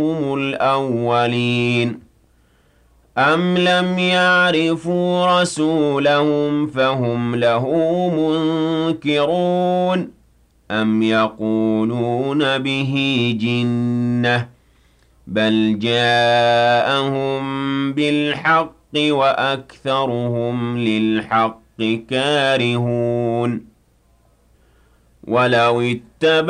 الأولين أم لم يعرفوا رسولهم فهم له منكرون أم يقولون به جنة بل جاءهم بالحق وأكثرهم للحق كارهون ولو اتبع